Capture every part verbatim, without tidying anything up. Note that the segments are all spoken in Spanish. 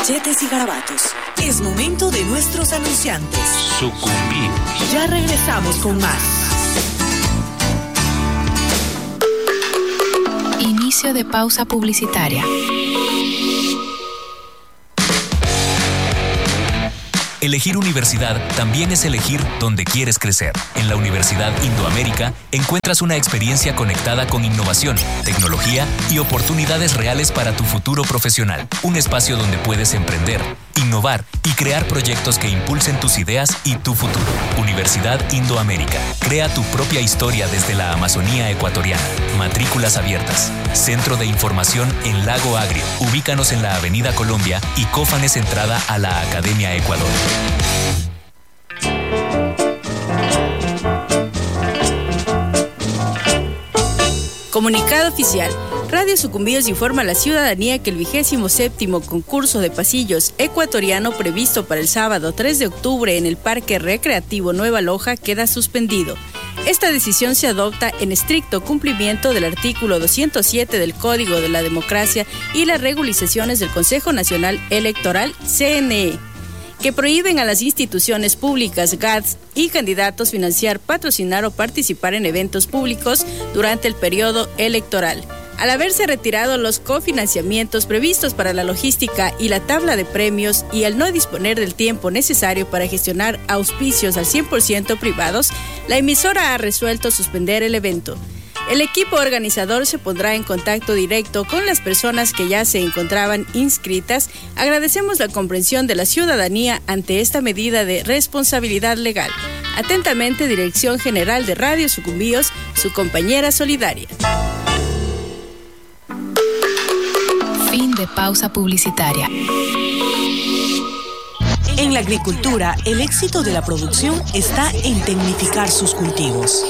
machetes y garabatos. Es momento de nuestros anunciantes. Sucumbimos. Ya regresamos con más. Inicio de pausa publicitaria. Elegir universidad también es elegir dónde quieres crecer. En la Universidad Indoamérica encuentras una experiencia conectada con innovación, tecnología y oportunidades reales para tu futuro profesional. Un espacio donde puedes emprender, innovar y crear proyectos que impulsen tus ideas y tu futuro. Universidad Indoamérica. Crea tu propia historia desde la Amazonía ecuatoriana. Matrículas abiertas. Centro de Información en Lago Agrio. Ubícanos en la Avenida Colombia y Cófanes entrada a la Academia Ecuador. Comunicado oficial. Radio Sucumbíos informa a la ciudadanía que el vigésimo séptimo concurso de pasillos ecuatoriano previsto para el sábado tres de octubre en el Parque Recreativo Nueva Loja queda suspendido. Esta decisión se adopta en estricto cumplimiento del artículo doscientos siete del Código de la Democracia y las regularizaciones del Consejo Nacional Electoral, C N E, que prohíben a las instituciones públicas, G A T S y candidatos financiar, patrocinar o participar en eventos públicos durante el periodo electoral. Al haberse retirado los cofinanciamientos previstos para la logística y la tabla de premios y al no disponer del tiempo necesario para gestionar auspicios al cien por ciento privados, la emisora ha resuelto suspender el evento. El equipo organizador se pondrá en contacto directo con las personas que ya se encontraban inscritas. Agradecemos la comprensión de la ciudadanía ante esta medida de responsabilidad legal. Atentamente, Dirección General de Radio Sucumbíos, su compañera solidaria. Fin de pausa publicitaria. En la agricultura, el éxito de la producción está en tecnificar sus cultivos.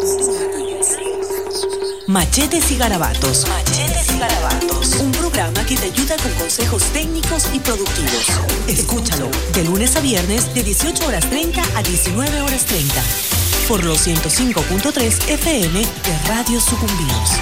Machetes y Garabatos. Machetes y Garabatos. Un programa que te ayuda con consejos técnicos y productivos. Escúchalo de lunes a viernes de dieciocho horas treinta a diecinueve horas treinta. Por los ciento cinco punto tres F M de Radio Sucumbíos.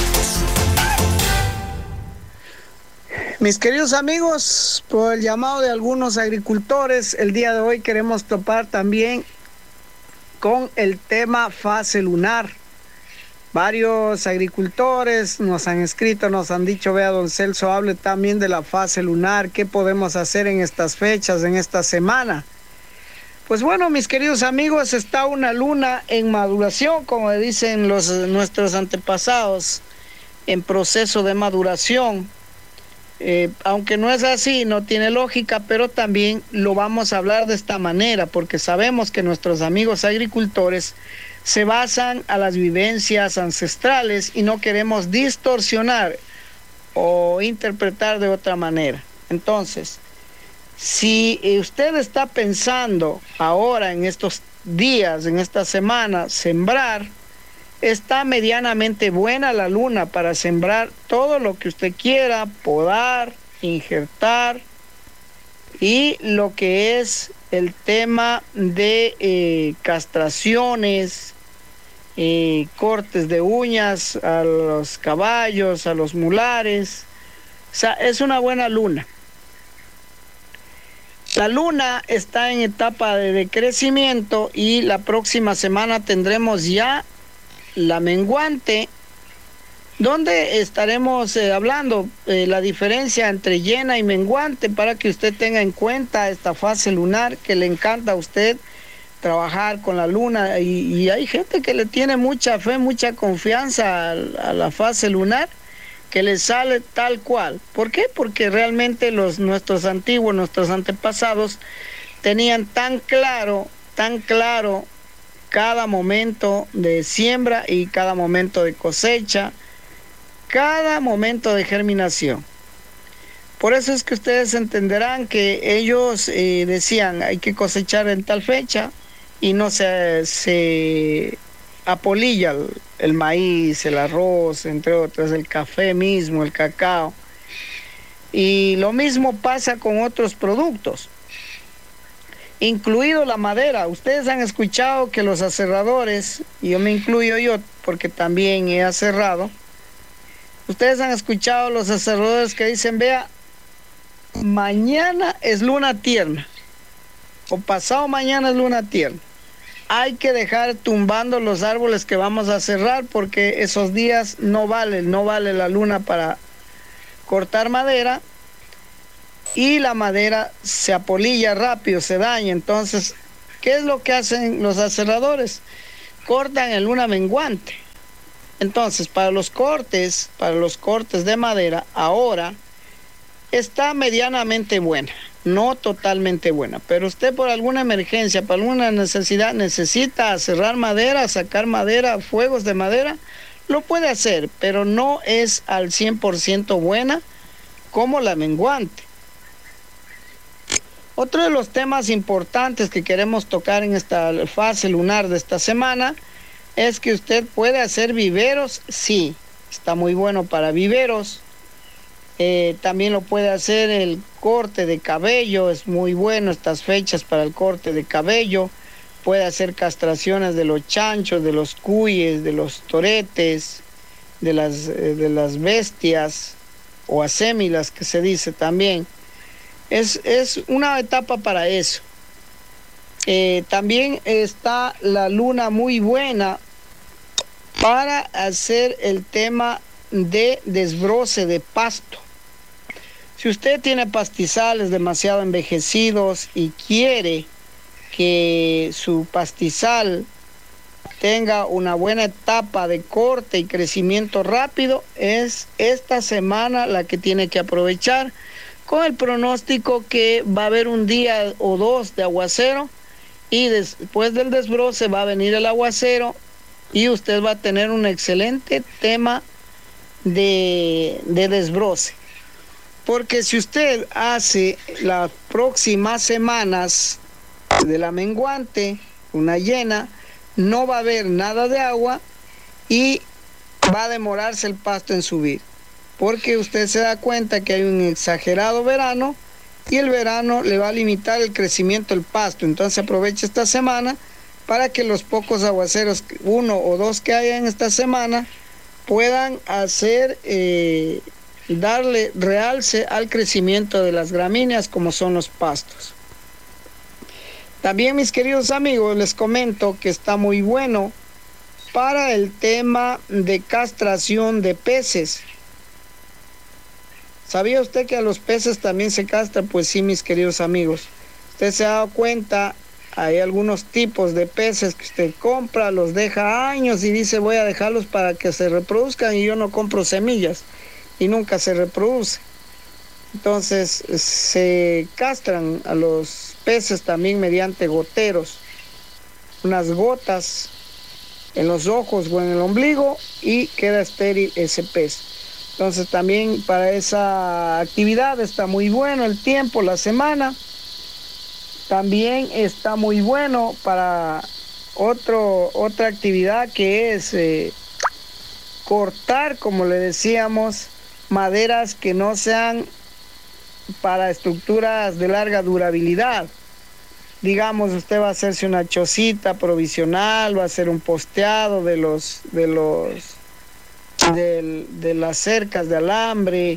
Mis queridos amigos, por el llamado de algunos agricultores, el día de hoy queremos topar también con el tema fase lunar. Varios agricultores nos han escrito, nos han dicho, vea, don Celso, hable también de la fase lunar, ¿qué podemos hacer en estas fechas, en esta semana? Pues bueno, mis queridos amigos, está una luna en maduración, como dicen los, nuestros antepasados, en proceso de maduración. Eh, aunque no es así, no tiene lógica, pero también lo vamos a hablar de esta manera, porque sabemos que nuestros amigos agricultores se basan a las vivencias ancestrales y no queremos distorsionar o interpretar de otra manera. Entonces, si usted está pensando ahora en estos días, en esta semana, sembrar, está medianamente buena la luna para sembrar todo lo que usted quiera, podar, injertar, y lo que es el tema de eh, castraciones, eh, cortes de uñas a los caballos, a los mulares. O sea, es una buena luna. La luna está en etapa de decrecimiento y la próxima semana tendremos ya la menguante, donde estaremos eh, hablando eh, la diferencia entre llena y menguante, para que usted tenga en cuenta esta fase lunar, que le encanta a usted trabajar con la luna, y, y hay gente que le tiene mucha fe, mucha confianza a, a la fase lunar, que le sale tal cual. ¿Por qué? Porque realmente los nuestros antiguos, nuestros antepasados tenían tan claro, tan claro cada momento de siembra y cada momento de cosecha, cada momento de germinación. Por eso es que ustedes entenderán que ellos eh, decían, hay que cosechar en tal fecha, y no se, se apolilla el, el maíz, el arroz, entre otros, el café mismo, el cacao. Y lo mismo pasa con otros productos, incluido la madera. Ustedes han escuchado que los aserradores, y yo me incluyo yo porque también he aserrado, ustedes han escuchado los aserradores que dicen, vea, mañana es luna tierna, o pasado mañana es luna tierna. Hay que dejar tumbando los árboles que vamos a cerrar, porque esos días no vale, no vale la luna para cortar madera, y la madera se apolilla rápido, se daña. Entonces, ¿qué es lo que hacen los aserradores? Cortan en luna menguante. Entonces, para los cortes, para los cortes de madera, ahora está medianamente buena, no totalmente buena, pero usted por alguna emergencia, por alguna necesidad, necesita cerrar madera, sacar madera, fuegos de madera, lo puede hacer, pero no es al cien por ciento buena como la menguante. Otro de los temas importantes que queremos tocar en esta fase lunar de esta semana es que usted puede hacer viveros. Sí, está muy bueno para viveros. Eh, también lo puede hacer el corte de cabello, es muy bueno estas fechas para el corte de cabello. Puede hacer castraciones de los chanchos, de los cuyes, de los toretes, de las, eh, de las bestias o asémilas que se dice también. Es, es una etapa para eso. Eh, también está la luna muy buena para hacer el tema de desbroce de pasto. Si usted tiene pastizales demasiado envejecidos y quiere que su pastizal tenga una buena etapa de corte y crecimiento rápido, es esta semana la que tiene que aprovechar, con el pronóstico que va a haber un día o dos de aguacero, y después del desbroce va a venir el aguacero y usted va a tener un excelente tema de, de desbroce. Porque si usted hace las próximas semanas de la menguante, una llena, no va a haber nada de agua y va a demorarse el pasto en subir. Porque usted se da cuenta que hay un exagerado verano y el verano le va a limitar el crecimiento del pasto. Entonces aproveche esta semana para que los pocos aguaceros, uno o dos que haya en esta semana, puedan hacer, eh, darle realce al crecimiento de las gramíneas como son los pastos. También, mis queridos amigos, les comento que está muy bueno para el tema de castración de peces. ¿Sabía usted que a los peces también se castra? Pues sí, mis queridos amigos. Usted se ha dado cuenta, hay algunos tipos de peces que usted compra, los deja años y dice voy a dejarlos para que se reproduzcan, y yo no compro semillas y nunca se reproduce. Entonces se castran a los peces también mediante goteros, unas gotas en los ojos o en el ombligo, y queda estéril ese pez. Entonces también para esa actividad está muy bueno el tiempo, la semana. También está muy bueno para otro, otra actividad que es eh, cortar, como le decíamos, maderas que no sean para estructuras de larga durabilidad. Digamos, usted va a hacerse una chocita provisional, va a hacer un posteado de los de los de, de las cercas de alambre,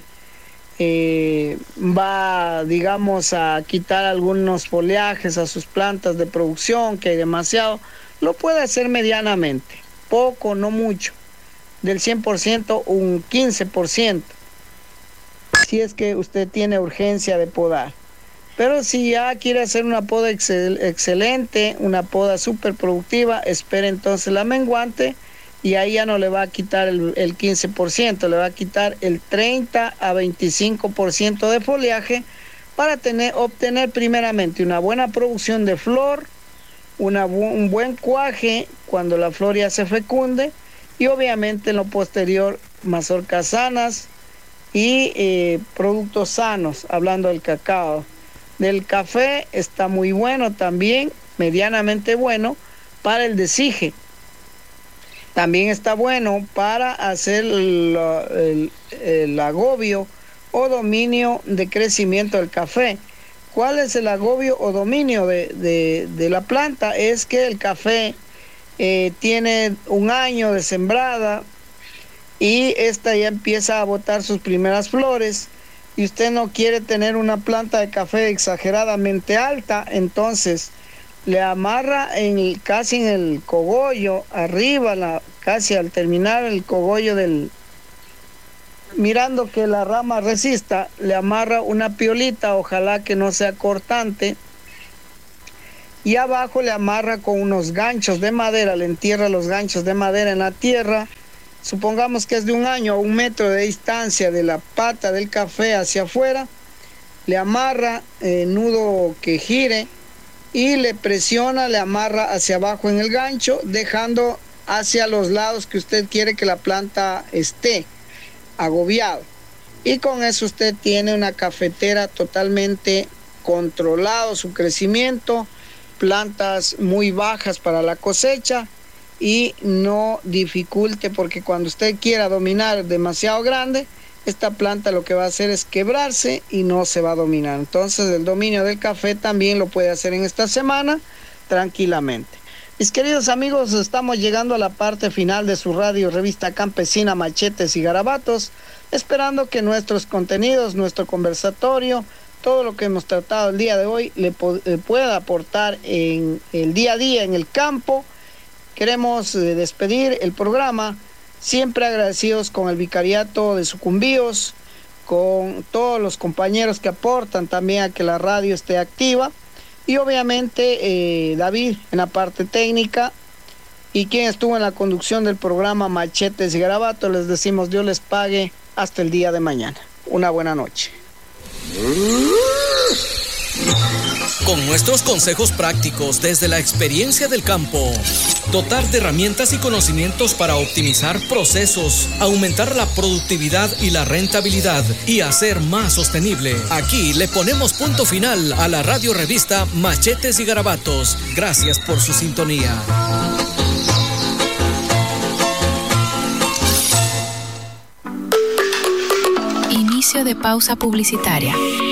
eh, va, digamos, a quitar algunos follajes a sus plantas de producción, que hay demasiado. Lo puede hacer medianamente, poco, no mucho, del cien por ciento, un quince por ciento, si es que usted tiene urgencia de podar. Pero si ya quiere hacer una poda excel, excelente, una poda súper productiva, espere entonces la menguante, y ahí ya no le va a quitar el, el quince por ciento, le va a quitar el treinta a veinticinco por ciento de follaje, para tener, obtener primeramente una buena producción de flor, una, un buen cuaje cuando la flor ya se fecunde, y obviamente en lo posterior mazorcas sanas y eh, productos sanos, hablando del cacao. Del café está muy bueno también, medianamente bueno para el desije. También está bueno para hacer el, el, el agobio o dominio de crecimiento del café. ¿Cuál es el agobio o dominio de, de, de la planta? Es que el café eh, tiene un año de sembrada y esta ya empieza a botar sus primeras flores. y usted no quiere tener una planta de café exageradamente alta, entonces le amarra en el, casi en el cogollo, arriba, la, casi al terminar el cogollo del... mirando que la rama resista, le amarra una piolita, ojalá que no sea cortante, y abajo le amarra con unos ganchos de madera, le entierra los ganchos de madera en la tierra, supongamos que es de un año a un metro de distancia de la pata del café hacia afuera, le amarra eh, nudo que gire y le presiona, le amarra hacia abajo en el gancho, dejando hacia los lados que usted quiere que la planta esté agobiado. Y con eso usted tiene una cafetera totalmente controlado su crecimiento, plantas muy bajas para la cosecha y no dificulte, porque cuando usted quiera dominar demasiado grande, esta planta lo que va a hacer es quebrarse y no se va a dominar. Entonces el dominio del café también lo puede hacer en esta semana tranquilamente. Mis queridos amigos, estamos llegando a la parte final de su radio revista campesina Machetes y Garabatos, esperando que nuestros contenidos, nuestro conversatorio, todo lo que hemos tratado el día de hoy le po- eh, pueda aportar en el día a día en el campo. Queremos eh, despedir el programa siempre agradecidos con el vicariato de Sucumbíos, con todos los compañeros que aportan también a que la radio esté activa, y obviamente eh, David en la parte técnica, y quien estuvo en la conducción del programa Machetes y Garabatos. Les decimos Dios les pague hasta el día de mañana. Una buena noche. Con nuestros consejos prácticos desde la experiencia del campo, dotar de herramientas y conocimientos para optimizar procesos, aumentar la productividad y la rentabilidad y hacer más sostenible. Aquí le ponemos punto final a la radio revista Machetes y Garabatos. Gracias por su sintonía. Inicio de pausa publicitaria.